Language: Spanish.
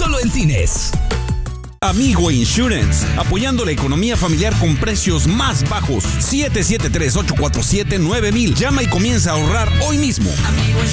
solo en cines. Amigo Insurance, apoyando la economía familiar con precios más bajos. 773-847-9000. Llama y comienza a ahorrar hoy mismo. Amigo Insurance.